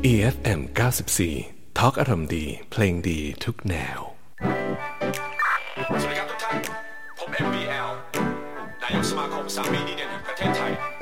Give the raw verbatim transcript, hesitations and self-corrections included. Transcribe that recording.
อี เอฟ เอ็ม เก้าสิบสี่ทอล์กอารมณ์ดีเพลงดีทุกแนวสวัสดีครับทุกท่านผม เอ็ม บี แอล นายกสมาคมสามีดีเด่นแห่งประเทศไทย